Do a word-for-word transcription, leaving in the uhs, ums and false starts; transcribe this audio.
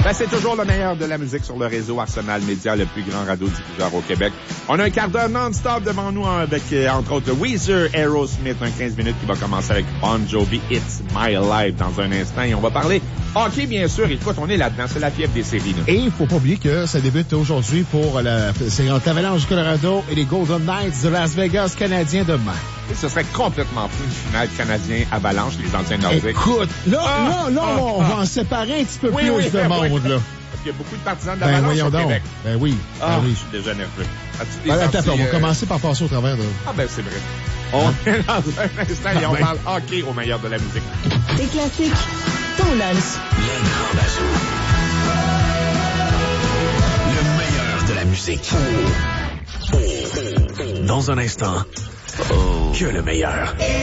Ben, c'est toujours le meilleur de la musique sur le réseau Arsenal Média, le plus grand radiodiffuseur au Québec. On a un quart d'heure non-stop devant nous avec, euh, entre autres, Weezer, Aerosmith, un quinze minutes qui va commencer avec Bon Jovi, It's My Life dans un instant. Et on va parler hockey, bien sûr. Écoute, on est là-dedans. C'est la fièvre des séries, nous. Et il faut pas oublier que ça débute aujourd'hui pour la séance Avalanche du Colorado et les Golden Knights de Las Vegas canadiens demain. Et ce serait complètement fou une finale canadien-Avalanche, les anciens nordiques. Écoute, là, Ah, là, là, ah, on ah. va en séparer un petit peu Oui, plus oui, de oui, monde, oui. là. Parce qu'il y a beaucoup de partisans Ben, d'Avalanche voyons au donc. Québec. Ben oui. Ah, Ben oui. je suis déjà nerveux. As-tu des Ben, attends, sorties, on va euh, commencer par passer au travers de... Ah ben, c'est vrai. On est dans un instant et on ben. parle hockey au meilleur de la musique. Des classiques, ton lunch. Le Grand Bazou. Le meilleur de la musique. Dans un instant, que le meilleur.